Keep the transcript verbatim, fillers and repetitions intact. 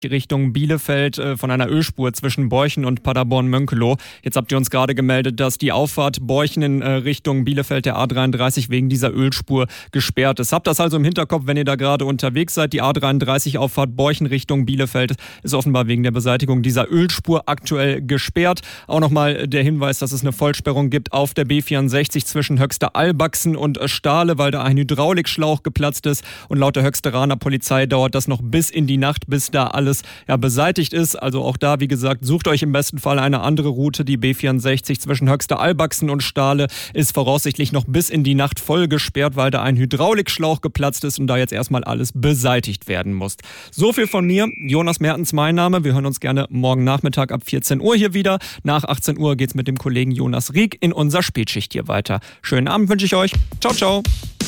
Richtung Bielefeld äh, von einer Ölspur zwischen Borchen und Paderborn-Mönkelow. Jetzt habt ihr uns gerade gemeldet, dass die Auffahrt Borchen in äh, Richtung Bielefeld der A dreiunddreißig wegen dieser Ölspur gesperrt ist. Habt das also im Hinterkopf, wenn ihr da gerade unterwegs seid. Die A dreiunddreißig Auffahrt Borchen Richtung Bielefeld ist offenbar wegen der Beseitigung dieser Ölspur aktuell gesperrt. Auch nochmal der Hinweis, dass es eine Vollsperrung gibt auf der B vierundsechzig zwischen Höxter-Albachsen und Stahle, weil da ein Hydraulikschlauch geplatzt ist. Und laut der Höxteraner Polizei dauert das noch bis in die Nacht, bis da alles ja, beseitigt ist. Also auch da, wie gesagt, sucht euch im besten Fall eine andere Route. Die B vierundsechzig zwischen Höxter-Albachsen und Stahle ist voraussichtlich noch bis in die Nacht voll gesperrt, weil da ein Hydraulikschlauch geplatzt ist und da jetzt erstmal alles beseitigt werden muss. So viel von mir. Jonas Mertens mein Name. Wir hören uns gerne morgen Nachmittag ab vierzehn Uhr hier wieder. Nach achtzehn Uhr geht's mit dem Kollegen Jonas Rieck in unserer Spätschicht hier weiter. Schönen Abend wünsche ich euch. Ciao, ciao.